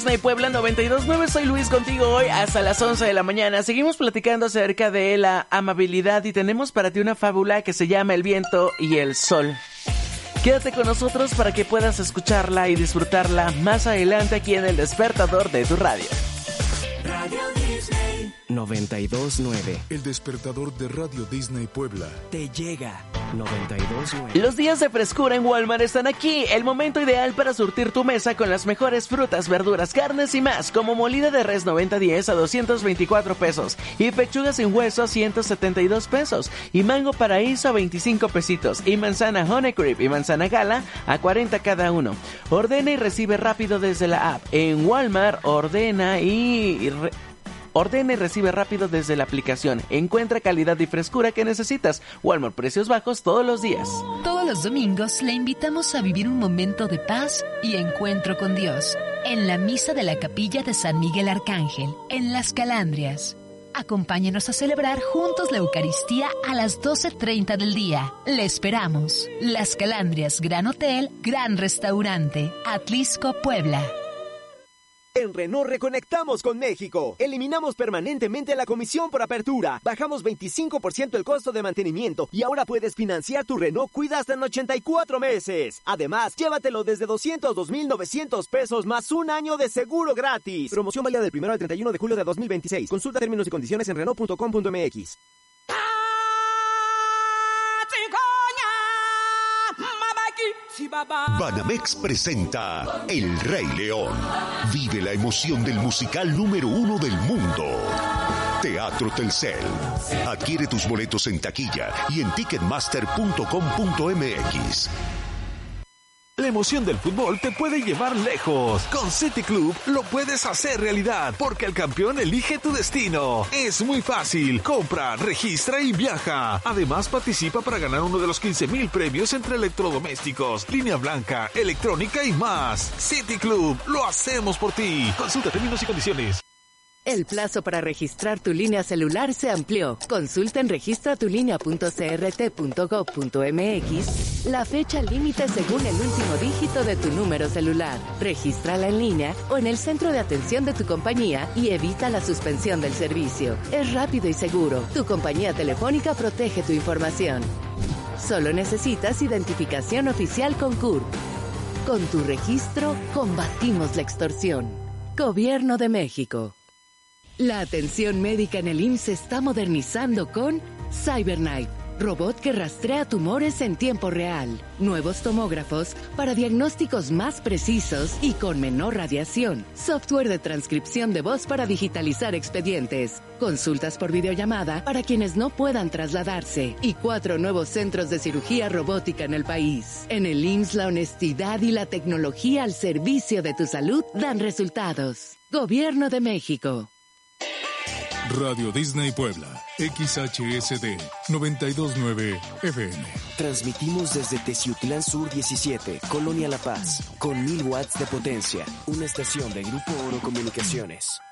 Disney Puebla 92.9, soy Luis contigo hoy hasta las 11 de la mañana. Seguimos platicando acerca de la amabilidad y tenemos para ti una fábula que se llama El viento y el sol. Quédate con nosotros para que puedas escucharla y disfrutarla más adelante aquí en el despertador de tu radio. Radio Disney 92.9. El despertador de Radio Disney Puebla te llega. 92.9. Los días de frescura en Walmart están aquí. El momento ideal para surtir tu mesa con las mejores frutas, verduras, carnes y más, como molida de res 90-10 a 224 pesos y pechuga sin hueso a 172 pesos y mango paraíso a 25 pesitos y manzana Honey Creep y manzana Gala a 40 cada uno. Ordena y recibe rápido desde la app. En Walmart, ordena y recibe rápido desde la aplicación. Encuentra calidad y frescura que necesitas. Walmart, precios bajos todos los días. Todos los domingos le invitamos a vivir un momento de paz y encuentro con Dios en la misa de la capilla de San Miguel Arcángel, en Las Calandrias. Acompáñenos a celebrar juntos la Eucaristía a las 12:30 del día. Le esperamos. Las Calandrias, Gran Hotel, Gran Restaurante, Atlisco, Puebla. En Renault reconectamos con México. Eliminamos permanentemente la comisión por apertura. Bajamos 25% el costo de mantenimiento y ahora puedes financiar tu Renault Cuida hasta en 84 meses. Además, llévatelo desde 202,900 pesos más un año de seguro gratis. Promoción válida del 1 al 31 de julio de 2026. Consulta términos y condiciones en Renault.com.mx. Banamex presenta El Rey León. Vive la emoción del musical número 1 del mundo. Teatro Telcel. Adquiere tus boletos en taquilla y en ticketmaster.com.mx. La emoción del fútbol te puede llevar lejos. Con City Club lo puedes hacer realidad, porque el campeón elige tu destino. Es muy fácil. Compra, registra y viaja. Además, participa para ganar uno de los 15,000 premios entre electrodomésticos, línea blanca, electrónica y más. City Club, lo hacemos por ti. Consulta términos y condiciones. El plazo para registrar tu línea celular se amplió. Consulta en registratulinea.crt.gov.mx la fecha límite según el último dígito de tu número celular. Regístrala en línea o en el centro de atención de tu compañía y evita la suspensión del servicio. Es rápido y seguro. Tu compañía telefónica protege tu información. Solo necesitas identificación oficial con CURP. Con tu registro, combatimos la extorsión. Gobierno de México. La atención médica en el IMSS se está modernizando con CyberKnife, robot que rastrea tumores en tiempo real, nuevos tomógrafos para diagnósticos más precisos y con menor radiación, software de transcripción de voz para digitalizar expedientes, consultas por videollamada para quienes no puedan trasladarse y 4 nuevos centros de cirugía robótica en el país. En el IMSS, la honestidad y la tecnología al servicio de tu salud dan resultados. Gobierno de México. Radio Disney Puebla, XHSD 92.9 FM. Transmitimos desde Teciutlán Sur 17, Colonia La Paz, con 1000 watts de potencia. Una estación de Grupo Oro Comunicaciones.